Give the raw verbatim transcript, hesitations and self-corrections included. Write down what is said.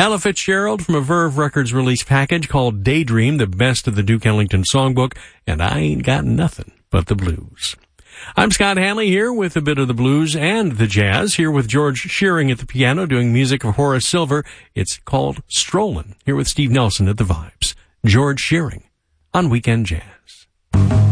Ella Fitzgerald from a Verve Records release package called Daydream, the best of the Duke Ellington songbook, and I ain't got nothing but the blues. I'm Scott Hanley here with a bit of the blues and the jazz, here with George Shearing at the piano doing music of Horace Silver. It's called Strollin', here with Steve Nelson at the vibes. George Shearing on Weekend Jazz.